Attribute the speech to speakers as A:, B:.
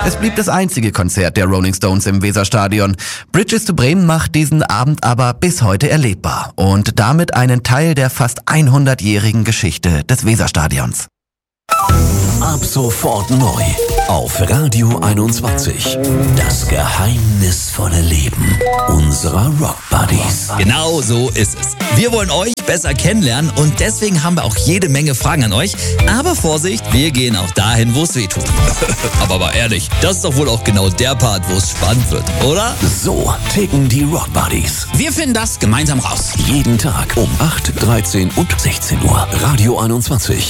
A: Es blieb das einzige Konzert der Rolling Stones im Weserstadion. Bridges to Bremen macht diesen Abend aber bis heute erlebbar und damit einen Teil der fast 100-jährigen Geschichte des Weserstadions.
B: Ab sofort neu auf Radio 21. Das geheimnisvolle Leben unserer Rock Buddies.
C: Genau so ist es. Wir wollen euch besser kennenlernen und deswegen haben wir auch jede Menge Fragen an euch. Aber Vorsicht, wir gehen auch dahin, wo es weh tut. Aber mal ehrlich, das ist doch wohl auch genau der Part, wo es spannend wird, oder?
B: So ticken die Rock Buddies.
C: Wir finden das gemeinsam raus.
B: Jeden Tag um 8, 13 und 16 Uhr. Radio 21.